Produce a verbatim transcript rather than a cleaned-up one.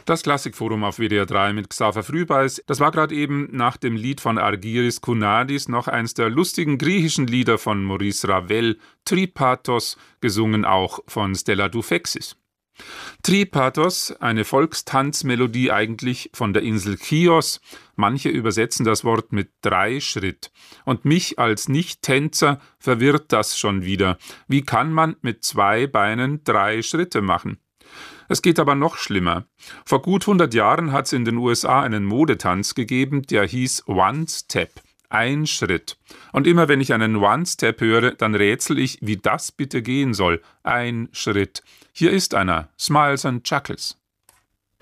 Das Klassikforum auf W D R drei mit Xaver Frühbeis. Das war gerade eben nach dem Lied von Argyris Kounadis noch eins der lustigen griechischen Lieder von Maurice Ravel, Tripathos, gesungen auch von Stella Dufexis. Tripathos, eine Volkstanzmelodie eigentlich von der Insel Chios. Manche übersetzen das Wort mit Dreischritt. Und mich als Nicht-Tänzer verwirrt das schon wieder. Wie kann man mit zwei Beinen drei Schritte machen? Es geht aber noch schlimmer. Vor gut hundert Jahren hat es in den U S A einen Modetanz gegeben, der hieß One Step, ein Schritt. Und immer wenn ich einen One Step höre, dann rätsel ich, wie das bitte gehen soll. Ein Schritt. Hier ist einer, Smiles and Chuckles.